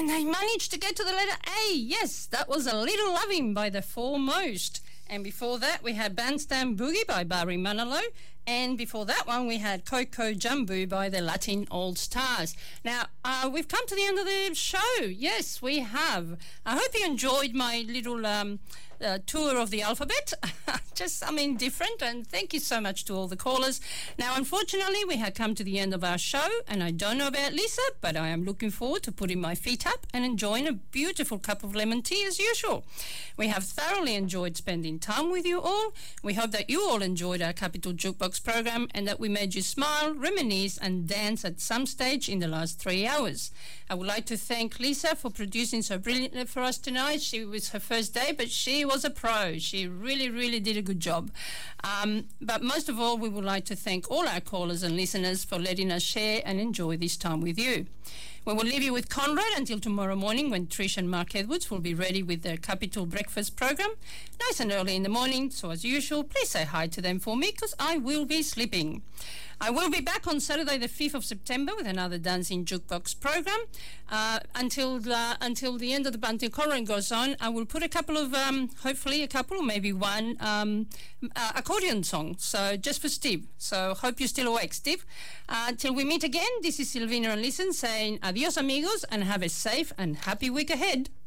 they managed to get to the letter A. Yes, that was A Little Loving by The Foremost. And before that, we had Bandstand Boogie by Barry Manilow. And before that one, we had Coco Jumbo by the Latin All Stars. Now, we've come to the end of the show. Yes, we have. I hope you enjoyed my little tour of the alphabet. Just something different. And thank you so much to all the callers. Now, unfortunately, we have come to the end of our show. And I don't know about Lisa, but I am looking forward to putting my feet up and enjoying a beautiful cup of lemon tea as usual. We have thoroughly enjoyed spending time with you all. We hope that you all enjoyed our Capital Jukebox program and that we made you smile, reminisce and dance at some stage in the last 3 hours. I would like to thank Lisa for producing so brilliantly for us tonight. She was her first day, but she was a pro. She really did a good job. But most of all, we would like to thank all our callers and listeners for letting us share and enjoy this time with you. We will leave you with Conrad until tomorrow morning when Trish and Mark Edwards will be ready with their Capital Breakfast program. Nice and early in the morning, so as usual, please say hi to them for me because I will be sleeping. I will be back on Saturday the 5th of September with another Dancing Jukebox program. Until the end of until Conrad goes on, I will put a couple of, hopefully a couple or maybe one accordion song, so just for Steve. So hope you're still awake, Steve. Till we meet again, this is Silvina and Listen saying adios amigos and have a safe and happy week ahead.